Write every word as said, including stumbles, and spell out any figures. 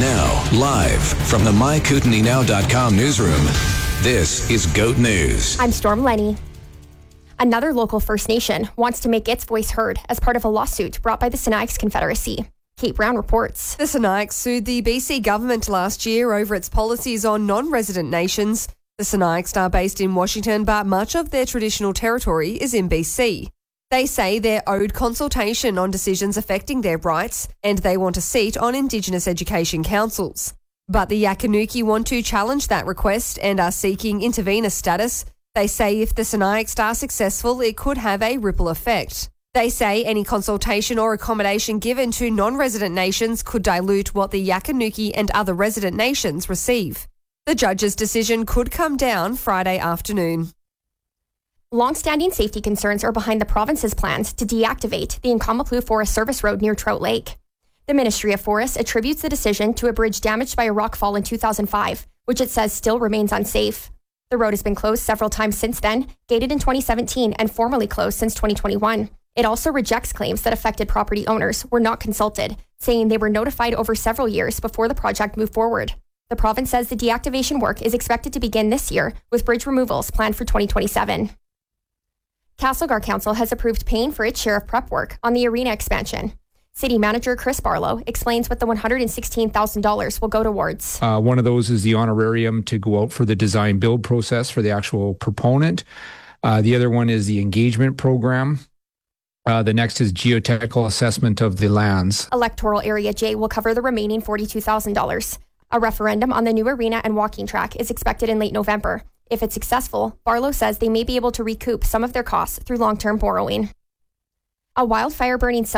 Now, live from the my kootenai now dot com newsroom, this is GOAT News. I'm Storm Lenny. Another local First Nation wants to make its voice heard as part of a lawsuit brought by the Sinixt Confederacy. Kate Brown reports. The Sinixt sued the B C government last year over its policies on non-resident nations. The Sinixt are based in Washington, but much of their traditional territory is in B C. They say they're owed consultation on decisions affecting their rights, and they want a seat on Indigenous education councils. But the Yakanuki want to challenge that request and are seeking intervenor status. They say if the Sinixt are successful, it could have a ripple effect. They say any consultation or accommodation given to non-resident nations could dilute what the Yakanuki and other resident nations receive. The judge's decision could come down Friday afternoon. Long-standing safety concerns are behind the province's plans to deactivate the Nkamaplu Forest Service Road near Trout Lake. The Ministry of Forests attributes the decision to a bridge damaged by a rockfall in two thousand five, which it says still remains unsafe. The road has been closed several times since then, gated in twenty seventeen and formally closed since twenty twenty-one. It also rejects claims that affected property owners were not consulted, saying they were notified over several years before the project moved forward. The province says the deactivation work is expected to begin this year, with bridge removals planned for twenty twenty-seven. Castlegar Council has approved paying for its share of prep work on the arena expansion. City Manager Chris Barlow explains what the one hundred sixteen thousand dollars will go towards. Uh, one of those is the honorarium to go out for the design build process for the actual proponent. Uh, the other one is the engagement program. Uh, the next is geotechnical assessment of the lands. Electoral Area J will cover the remaining forty-two thousand dollars. A referendum on the new arena and walking track is expected in late November. If it's successful, Barlow says they may be able to recoup some of their costs through long-term borrowing. A wildfire burning